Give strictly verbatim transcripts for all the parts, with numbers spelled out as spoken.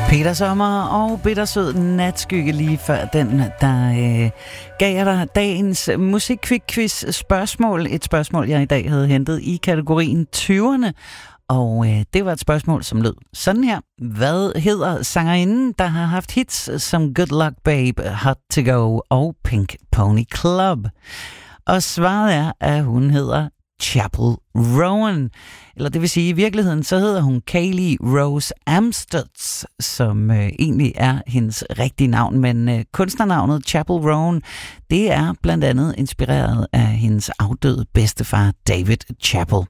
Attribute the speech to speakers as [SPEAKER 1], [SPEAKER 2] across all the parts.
[SPEAKER 1] Peter Sommer og bittersød natskygge lige før den, der øh, gav jeg dig dagens musikquiz spørgsmål. Et spørgsmål, jeg i dag havde hentet i kategorien tyverne. Og øh, det var et spørgsmål, som lød sådan her. Hvad hedder sangerinden, der har haft hits som Good Luck Babe, Hot to Go og Pink Pony Club? Og svaret er, at hun hedder Chappell Roan. Eller det vil sige, i virkeligheden så hedder hun Kaylee Rose Amstutz, som øh, egentlig er hendes rigtige navn. Men øh, kunstnernavnet Chappell Roan, det er blandt andet inspireret af hendes afdøde bedstefar David Chappell.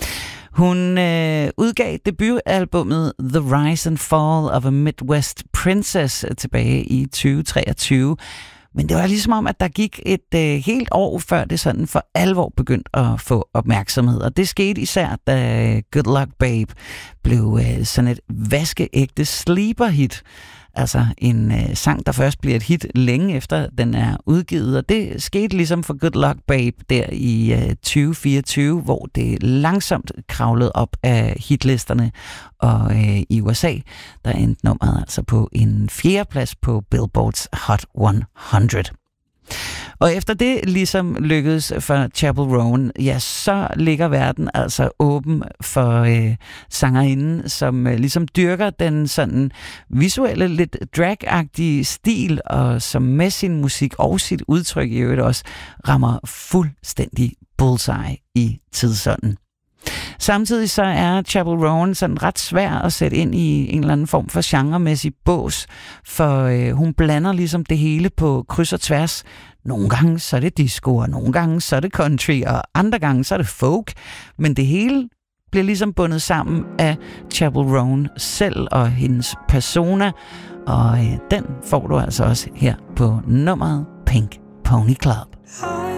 [SPEAKER 1] Hun øh, udgav debutalbummet The Rise and Fall of a Midwest Princess tilbage i tyve treogtyve. Men det var ligesom om, at der gik et øh, helt år før det sådan for alvor begyndte at få opmærksomhed. Og det skete især, da Good Luck Babe blev øh, sådan et vaskeægte sleeper-hit. Altså en øh, sang, der først bliver et hit længe efter den er udgivet. Og det skete ligesom for Good Luck Babe der i øh, tyve fireogtyve, hvor det langsomt kravlede op af hitlisterne. Og øh, i U S A, der endte nummeret altså på en fjerde plads på Billboards Hot hundrede. Og efter det ligesom lykkedes for Chappell Roan, ja, så ligger verden altså åben for øh, sangerinden, som øh, ligesom dyrker den sådan visuelle, lidt drag-agtige stil, og som med sin musik og sit udtryk i øvrigt også rammer fuldstændig bullseye i tidsånden. Samtidig så er Chappell Roan sådan ret svær at sætte ind i en eller anden form for genremæssig bås, for øh, hun blander ligesom det hele på kryds og tværs. Nogle gange så er det disco, og nogle gange så er det country, og andre gange så er det folk, men det hele bliver ligesom bundet sammen af Chappell Roan selv og hendes persona, og øh, den får du altså også her på nummeret Pink Pony Club.